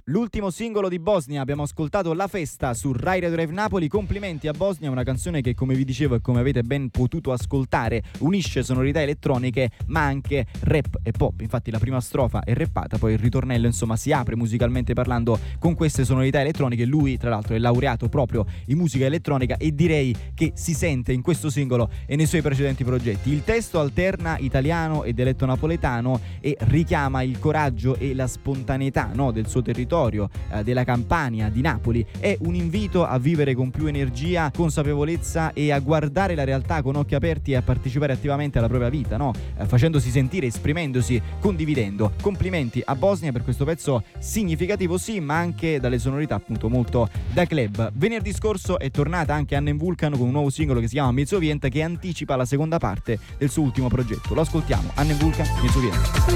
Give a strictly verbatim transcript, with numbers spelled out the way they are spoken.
L'ultimo singolo di Bosnia, abbiamo ascoltato La Festa su Rai Radio Live Napoli. Complimenti a Bosnia, una canzone che, come vi dicevo e come avete ben potuto ascoltare, unisce sonorità elettroniche ma anche rap e pop. Infatti la prima strofa è rappata, poi il ritornello insomma si apre musicalmente parlando con queste sonorità elettroniche. Lui tra l'altro è laureato proprio in musica elettronica e direi che si sente in questo singolo e nei suoi precedenti progetti. Il testo alterna italiano ed eletto napoletano e richiama il coraggio e la spontaneità, no, del suo territorio, eh, della Campania, di Napoli. È un invito a vivere con più energia, consapevolezza e a guardare la realtà con occhi aperti e a partecipare attivamente alla propria vita, no? Eh, facendosi sentire, esprimendosi, condividendo. Complimenti a Bosnia per questo pezzo significativo, sì, ma anche dalle sonorità appunto molto da club. Venerdì scorso è tornata anche Anne Vulcan con un nuovo singolo che si chiama Mezzo Vient, che anticipa la seconda parte del suo ultimo progetto. Lo ascoltiamo, Anne Vulcan, Mezzo Vient.